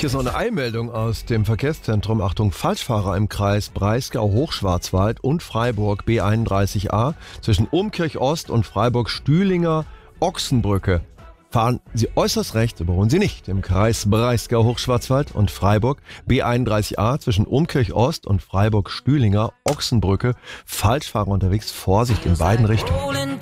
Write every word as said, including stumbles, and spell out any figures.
Hier ist noch eine Eilmeldung aus dem Verkehrszentrum. Achtung, Falschfahrer im Kreis Breisgau-Hochschwarzwald und Freiburg B einunddreißig a zwischen Ohmkirch Ost und Freiburg-Stühlinger Ochsenbrücke. Fahren Sie äußerst rechts, überholen Sie nicht. Im Kreis Breisgau-Hochschwarzwald und Freiburg B einunddreißig a zwischen Ohmkirch Ost und Freiburg-Stühlinger Ochsenbrücke. Falschfahrer unterwegs, Vorsicht in beiden Richtungen.